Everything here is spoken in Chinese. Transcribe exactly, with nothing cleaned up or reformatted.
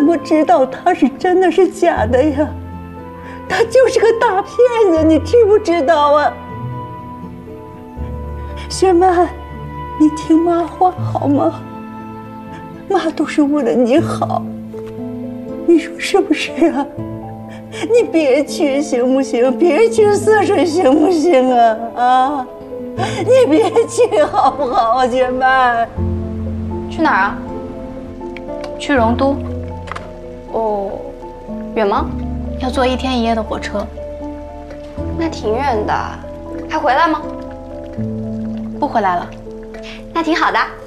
么知道他是真的是假的呀？他就是个大骗子，你知不知道啊？雪曼，你听妈话好吗？妈都是为了你好，你说是不是啊？你别去行不行？别去泗水行不行啊？啊，你别去好不好啊，雪曼？ 去哪儿啊？去荣都。哦，远吗？要坐一天一夜的火车。 那挺远的，还回来吗？ 不回来了。 那挺好的。